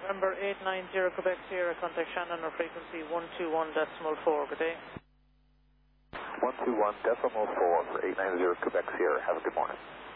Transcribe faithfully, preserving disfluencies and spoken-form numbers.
November eight nine zero Quebec Sierra, contact Shannon or frequency one two one decimal four. Good day. one two one decimal four for eight nine zero Quebec Sierra. Have a good morning.